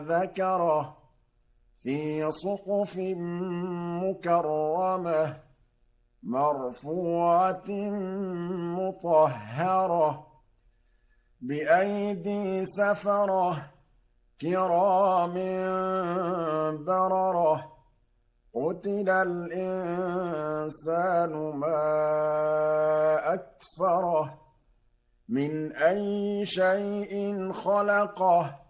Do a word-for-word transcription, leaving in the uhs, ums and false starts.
ذكره في صحف مكرمة مرفوعة مطهرة بأيدي سفرة كرام بررة قتل الإنسان ما أكفره من أي شيء خلقه